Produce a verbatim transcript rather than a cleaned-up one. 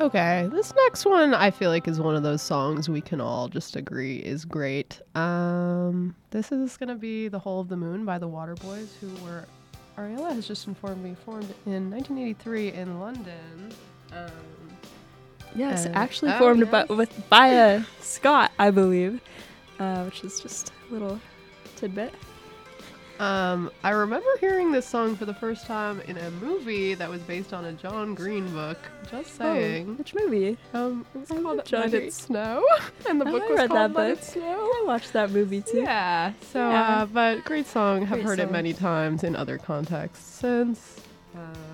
Okay, this next one I feel like is one of those songs we can all just agree is great. Um, this is going to be The Hole of the Moon by the Waterboys, who were, Ariella has just informed me, formed in nineteen eighty-three in London. Um, Yes, uh, actually oh, formed yes. by, with, by a Scot, I believe, uh, which is just a little tidbit. Um, I remember hearing this song for the first time in a movie that was based on a John Green book. Just Oh, saying. which movie? Um, it was I called love John Let Green. It Snow, and the Oh, book I was read called that Let It book. Snow. I watched that movie too. Yeah, so, Yeah. uh, but great song. Have Great heard it song. many times in other contexts since. Uh,